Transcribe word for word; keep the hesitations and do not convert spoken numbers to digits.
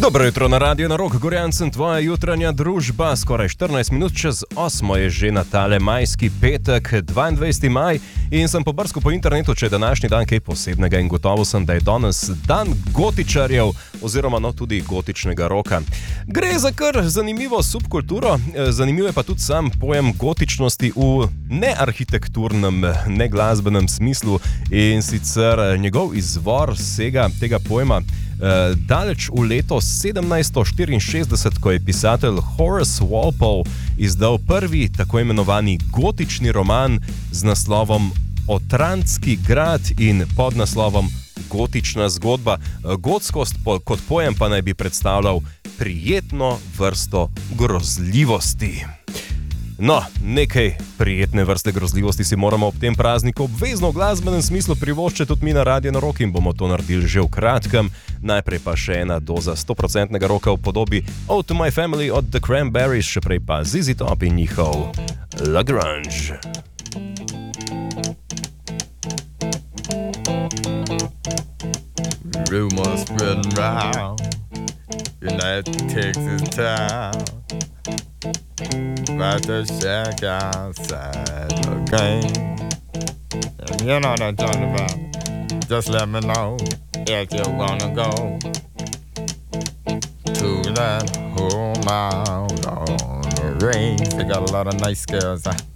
Dobro jutro na Radio na Rock, Gorjancem, tvoja jutranja družba. Skoraj štirinajst minut čez osmo je že na tale majski petek, dvaindvajseti maj, in sem pobrskal po internetu, če je današnji dan kaj posebnega, in gotovo sem, da je danes dan gotičarjev oziroma no tudi gotičnega roka. Gre za kar zanimivo subkulturo, zanimiv je pa tudi sam pojem gotičnosti v nearhitekturnem, neglasbenem smislu, in sicer njegov izvor sega tega pojma Uh, daleč v leto sedemnajststo štiriinšestdeset, ko je pisatelj Horace Walpole izdal prvi tako imenovani gotični roman z naslovom Otrantski grad in pod naslovom Gotična zgodba. Gotskost po, kot pojem pa naj bi predstavljal prijetno vrsto grozljivosti. No, nekaj prijetne vrste grozljivosti si moramo ob tem prazniku obvezno v glasbenem smislu privoščiti tudi mi na Radio na Rock in bomo to naredili že v kratkem. Najprej pa še ena doza sto procentov roka v podobi Ode to My Family od The Cranberries, še prej pa Z Z Top in njihov La Grange. Rumors spreading round United Texas town about the shack outside the game. And you know what I'm talking about. Just let me know if you wanna go to that home out on the range. They got a lot of nice girls. Huh?